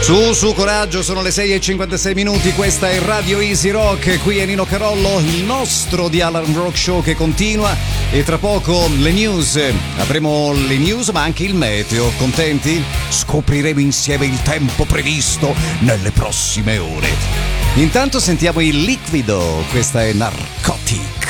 Su coraggio, sono le 6:56, questa è Radio Easy Rock, qui è Nino Carollo, il nostro The Alarm Rock Show che continua e tra poco le news, avremo le news ma anche il meteo, contenti? Scopriremo insieme il tempo previsto nelle prossime ore. Intanto sentiamo il liquido, questa è Narcotic.